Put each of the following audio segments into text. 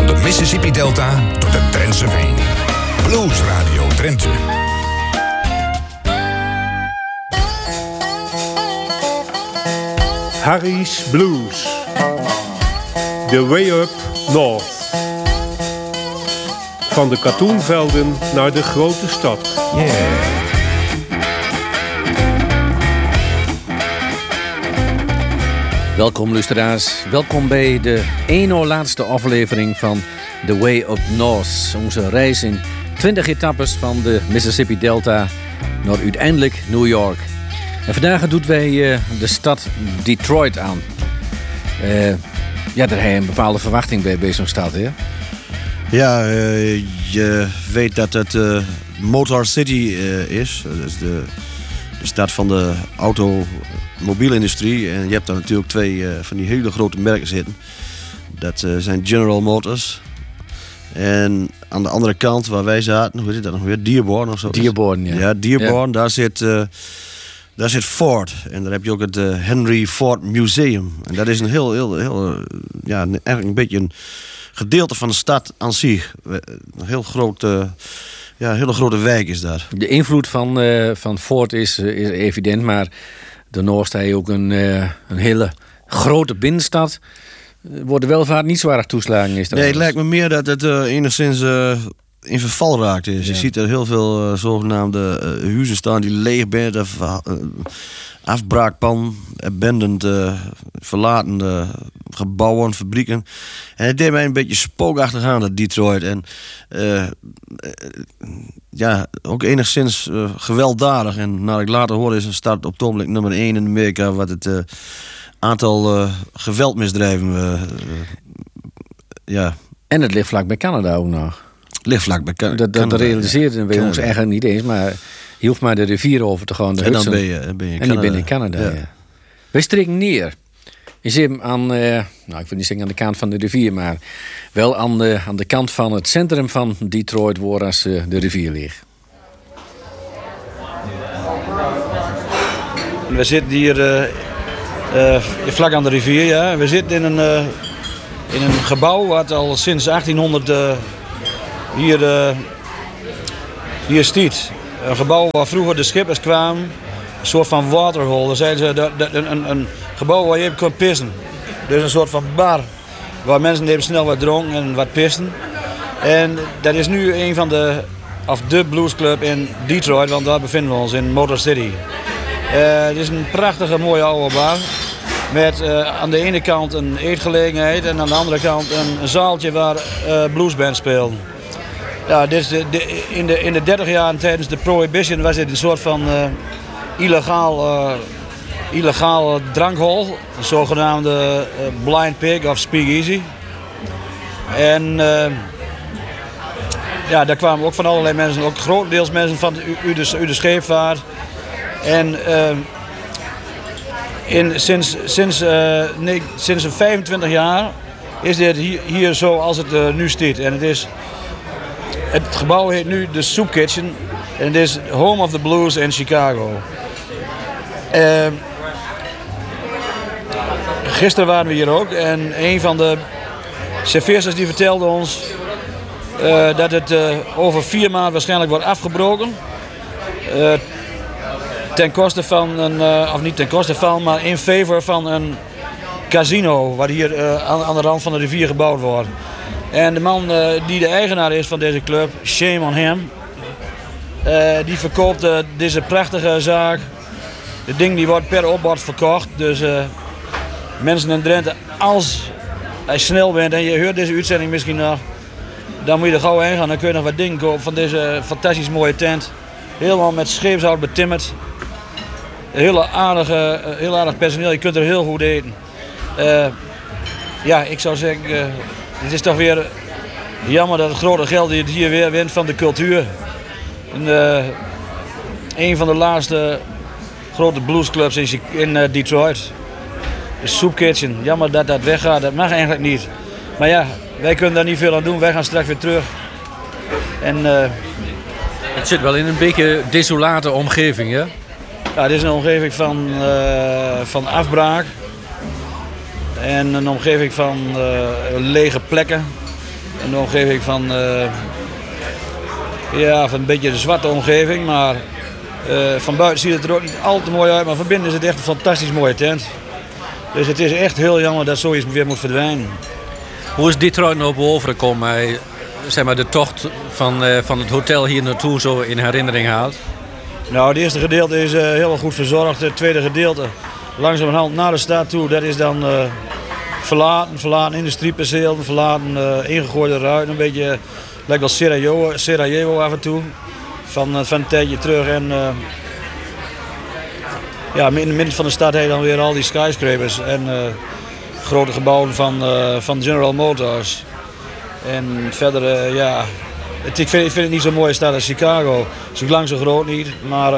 de Mississippi Delta tot de Drentse Veen. Blues Radio Drenthe. Harry's Blues. The Way Up North. Van de katoenvelden naar de grote stad. Yeah. Welkom luisteraars, welkom bij de ene laatste aflevering van The Way Up North. Onze reis in 20 etappes van de Mississippi Delta naar uiteindelijk New York. En vandaag doen wij de stad Detroit aan. Daar heb je een bepaalde verwachting bij zo'n stad, hè? Ja, je weet dat het Motor City is. Dat is de stad van de automobielindustrie. En je hebt daar natuurlijk twee van die hele grote merken zitten. Dat zijn General Motors. En aan de andere kant waar wij zaten, hoe heet dat nog weer? Dearborn of zo? Dearborn, ja. Ja, Dearborn, ja. Daar zit Ford. En daar heb je ook het Henry Ford Museum. En dat is een eigenlijk een beetje een gedeelte van de stad aan zich. Een heel hele grote wijk is daar. De invloed van Ford is evident, maar daarnaast heb je ook een hele grote binnenstad. Wordt de welvaart niet zo erg toeslagen is. Nee, het lijkt me meer dat het enigszins in verval raakt is. Ja. Je ziet er heel veel zogenaamde huizen staan die leeg zijn. Afbraakpan, abandoned, verlaten gebouwen, fabrieken. En het deed mij een beetje spookachtig aan, dat Detroit. En ook enigszins gewelddadig. En naar ik later hoorde is een stad op het ogenblik nummer 1 in Amerika wat het aantal geweldmisdrijven En het ligt vlak bij Canada ook nog. Ligt vlak bij Canada. Dat realiseerden we ons eigenlijk niet eens, maar je hoeft maar de rivier over te gaan. En dan ben je in Canada. En je bent in Canada, ja. Wij streken neer. Je ziet hem aan, ik wil niet zeggen aan de kant van de rivier, maar wel aan de kant van het centrum van Detroit, waar als de rivier ligt. We zitten hier vlak aan de rivier, ja. We zitten in een gebouw wat al sinds 1800 hier stiet. Een gebouw waar vroeger de schippers kwamen, een soort van waterhole. Dan zeiden ze een gebouw waar je even kon pissen. Dus een soort van bar waar mensen even snel wat dronken en wat pisten. En dat is nu een van de bluesclub in Detroit, want daar bevinden we ons in Motor City. Het is een prachtige mooie oude bar. Met aan de ene kant een eetgelegenheid en aan de andere kant een zaaltje waar bluesbands spelen. Ja, dit is in de 30 jaar tijdens de Prohibition was dit een soort van illegaal drankhol. Een zogenaamde Blind Pig of Speakeasy. En daar kwamen ook van allerlei mensen, ook grotendeels mensen van de scheepvaart. En sinds 25 jaar is dit hier zo als het nu staat. En het gebouw heet nu de Soup Kitchen. En het is Home of the Blues in Chicago. Gisteren waren we hier ook. En een van de serveersters die vertelde ons dat het over 4 maanden waarschijnlijk wordt afgebroken. Ten koste van niet ten koste van, maar in favor van een casino wat hier aan de rand van de rivier gebouwd wordt. En de man die de eigenaar is van deze club, shame on him, die verkoopt deze prachtige zaak. Het ding die wordt per opbod verkocht. Dus mensen in Drenthe, als hij snel bent en je hoort deze uitzending misschien nog, dan moet je er gauw heen gaan. Dan kun je nog wat dingen kopen van deze fantastisch mooie tent. Helemaal met scheepshout betimmerd. Heel aardig personeel, je kunt er heel goed eten. Ik zou zeggen, het is toch weer jammer dat het grote geld die het hier weer wint van de cultuur. Een van de laatste grote bluesclubs in Detroit. De Soup Kitchen, jammer dat dat weggaat, dat mag eigenlijk niet. Maar ja, wij kunnen daar niet veel aan doen, wij gaan straks weer terug. En, het zit wel in een beetje desolate omgeving, hè? Ja, het is een omgeving van afbraak. En een omgeving van lege plekken. Een omgeving van een beetje de zwarte omgeving. Maar van buiten ziet het er ook niet al te mooi uit. Maar van binnen is het echt een fantastisch mooie tent. Dus het is echt heel jammer dat zoiets weer moet verdwijnen. Hoe is Detroit nou bovengekomen? Zeg maar de tocht van het hotel hier naartoe zo in herinnering haalt. Nou, het eerste gedeelte is heel goed verzorgd. Het tweede gedeelte, langzamerhand naar de stad toe, dat is dan verlaten industrieperceel, verlaten ingegooide ruiten. Een beetje, lijkt wel Sarajevo af en toe, van een tijdje terug. En in het midden van de stad heb je dan weer al die skyscrapers en grote gebouwen van General Motors. En verder, ik vind het niet zo'n mooie stad als Chicago. Het is ook lang zo groot niet, maar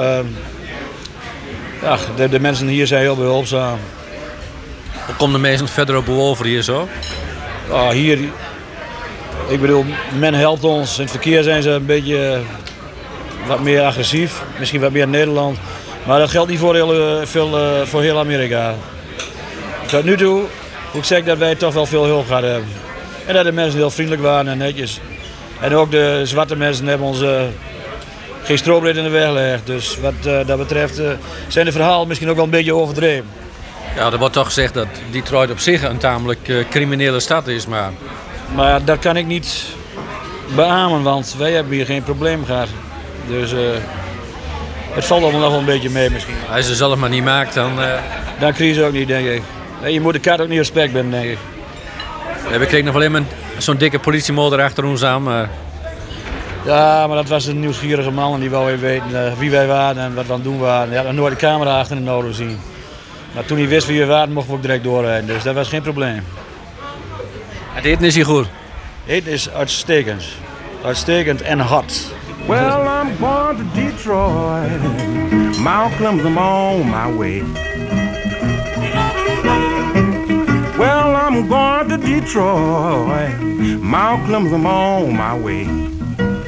de mensen hier zijn heel behulpzaam. Hoe komen de mensen verder op boven hier zo? Hier, ik bedoel, men helpt ons. In het verkeer zijn ze een beetje wat meer agressief. Misschien wat meer in Nederland. Maar dat geldt niet voor heel Amerika. Tot nu toe moet ik zeggen dat wij toch wel veel hulp gehad hebben. En dat de mensen heel vriendelijk waren en netjes. En ook de zwarte mensen hebben ons geen strobreed in de weg gelegd. Dus wat dat betreft zijn de verhalen misschien ook wel een beetje overdreven. Ja, er wordt toch gezegd dat Detroit op zich een tamelijk criminele stad is. Maar dat kan ik niet beamen, want wij hebben hier geen probleem gehad. Dus het valt allemaal nog wel een beetje mee misschien. Als je ze zelf maar niet maakt, dan... Dan krijg je ze ook niet, denk ik. Je moet de kat ook niet respect hebben, denk ik. We kregen nog alleen maar zo'n dikke politiemotor achter ons aan. Maar... Ja, maar dat was een nieuwsgierige man en die wou even weten wie wij waren en wat we aan het doen waren. Hij had nog nooit de camera achter in de auto zien. Maar toen hij wist wie we waren, mochten we ook direct doorrijden. Dus dat was geen probleem. Het eten is hier goed. Eten is uitstekend. Uitstekend en hot. Well, I'm going to Detroit. Malcolm's I'm on my way. Well, I'm going to Detroit. Malcolm's I'm on my way.